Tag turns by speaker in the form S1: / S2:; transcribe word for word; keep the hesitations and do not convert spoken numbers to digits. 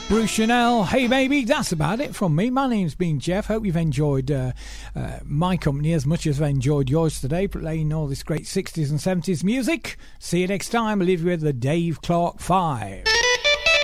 S1: Bruce Chanel, hey baby, that's about it from me. My name's been Jeff. Hope you've enjoyed uh, uh, my company as much as I've enjoyed yours today, playing all this great sixties and seventies music. See you next time. I'll leave you with the Dave Clark Five.